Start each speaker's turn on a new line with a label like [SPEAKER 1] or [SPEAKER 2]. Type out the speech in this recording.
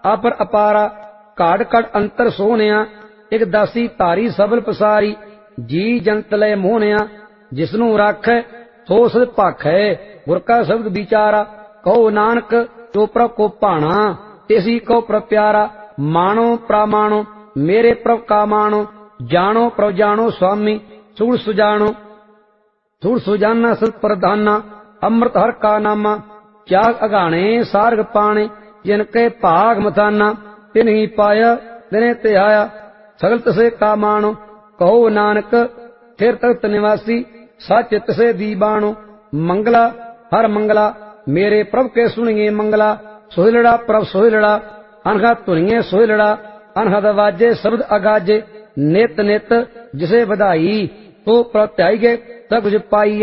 [SPEAKER 1] upper ਅਪਾਰਾ ਘਾੜ ਘੜ ਅੰਤਰ ਸੋਹਣਿਆ ਇੱਕ ਦਾਸੀ ਧਾਰੀ ਸਬਲ ਪਸਾਰੀ ਜੀ ਜੰਤ ਲੈ ਮੋਹਣਿਆ ਜਿਸਨੂੰ ਰਾਖੈ ਸੋ ਸਦ ਭਾਖੈ ਗੁਰ ਕਾ ਸ਼ਬਦ ਵਿਚਾਰਾ ਕਹੋ ਨਾਨਕ ਜੋ ਪ੍ਰਭ ਕੋ ਭਾਣਾ ਤਿਸੀ ਕੋ ਪ੍ਰਭ ਪਿਆਰਾ ਮਾਣੋ ਪ੍ਰਾਮਾਣੋ ਮੇਰੇ ਪ੍ਰਭ ਕਾ ਮਾਣੋ ਜਾਣੋ ਪ੍ਰਭ ਜਾਣੋ ਸੁਆਮੀ ਸੂੜ ਸੁਜਾਣੋ ਸੂੜ ਸੁਜਾਨਾ ਸਤ ਪ੍ਰਧਾਨਾ ਅੰਮ੍ਰਿਤ ਹਰ ਕਾ ਨਾਮਾ ਤਿਆਗ ਅਗਾਣੇ ਸਾਰਗ ਪਾਣੇ ਜਿਨ ਕੇ ਭਾਗ ਮਥਾਨਾ ਤਿਨ ਹੀ ਪਾਇਆ ਤਿਨੇ ਤੇ ਆਇਆ ਸਗਲ ਤਸੇ ਕਾ ਮਾਣੋ ਕਹੋ ਨਾਨਕ ਥਿਰ ਤਖਤ ਨਿਵਾਸੀ ਸੱਚ ਤਸੇ ਦੀ ਬਾਣੋ ਮੰਗਲਾ ਹਰ ਮੰਗਲਾ ਮੇਰੇ ਪ੍ਰਭ ਕੇ ਸੁਣੀਏ ਮੰਗਲਾ ਸੋਹਿਲੜਾ ਪ੍ਰਭ ਸੋਹਿਲੜਾ ਅਨਹਾ ਧੁਨੀਏ ਸੋਹਿਲੜਾ ਅਨਹਦ ਵਾਜੇ ਸ਼ਬਦ ਅਗਾਜੇ ਨਿਤ ਨਿਤ ਜਿਸੇ ਵਧਾਈ ਤੋ ਪ੍ਰਤਿਆਈ ਗਏ ਸਭ ਕੁਝ ਪਾਈ